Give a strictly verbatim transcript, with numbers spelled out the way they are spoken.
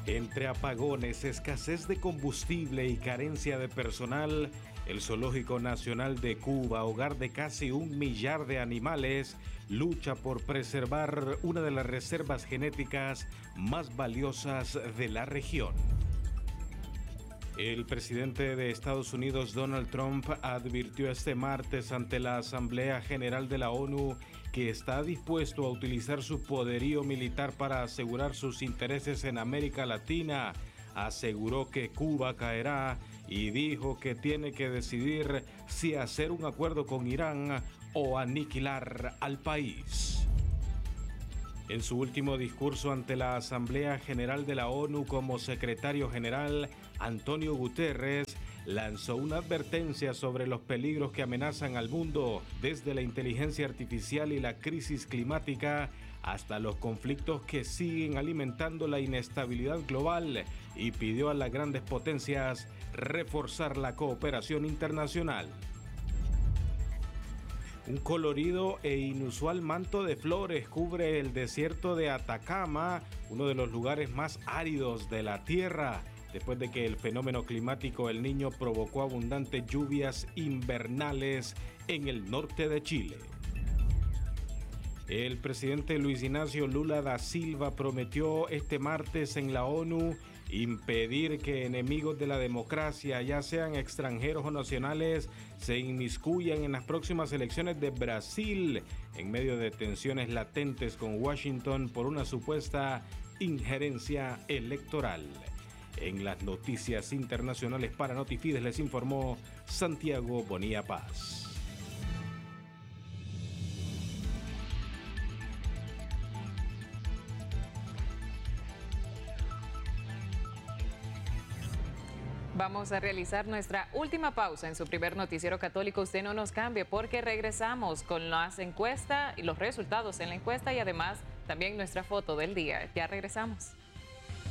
Entre apagones, escasez de combustible y carencia de personal, el Zoológico Nacional de Cuba, hogar de casi un millar de animales, lucha por preservar una de las reservas genéticas más valiosas de la región. El presidente de Estados Unidos, Donald Trump, advirtió este martes ante la Asamblea General de la ONU que está dispuesto a utilizar su poderío militar para asegurar sus intereses en América Latina. Aseguró que Cuba caerá y dijo que tiene que decidir si hacer un acuerdo con Irán o aniquilar al país. En su último discurso ante la Asamblea General de la ONU como secretario general, Antonio Guterres lanzó una advertencia sobre los peligros que amenazan al mundo, desde la inteligencia artificial y la crisis climática hasta los conflictos que siguen alimentando la inestabilidad global, y pidió a las grandes potencias reforzar la cooperación internacional. Un colorido e inusual manto de flores cubre el desierto de Atacama, uno de los lugares más áridos de la Tierra, después de que el fenómeno climático El Niño provocó abundantes lluvias invernales en el norte de Chile. El presidente Luis Ignacio Lula da Silva prometió este martes en la ONU impedir que enemigos de la democracia, ya sean extranjeros o nacionales, se inmiscuyan en las próximas elecciones de Brasil, en medio de tensiones latentes con Washington por una supuesta injerencia electoral. En las noticias internacionales para Notifides les informó Santiago Bonilla Paz. Vamos a realizar nuestra última pausa en su primer noticiero católico. Usted no nos cambie, porque regresamos con las encuestas y los resultados en la encuesta, y además también nuestra foto del día. Ya regresamos.